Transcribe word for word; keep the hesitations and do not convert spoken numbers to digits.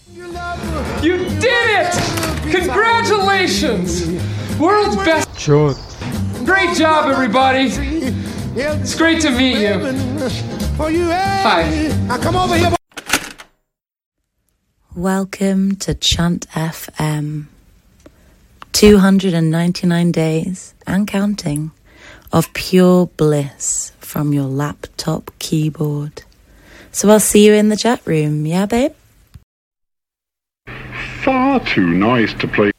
You did it! Congratulations! World's best. Sure. Great job, everybody. It's great to meet you. Hi. Come over here. Welcome to Chunt F M. two hundred ninety-nine days and counting of pure bliss from your laptop keyboard. So I'll see you in the chat room, yeah, babe? Far too nice to play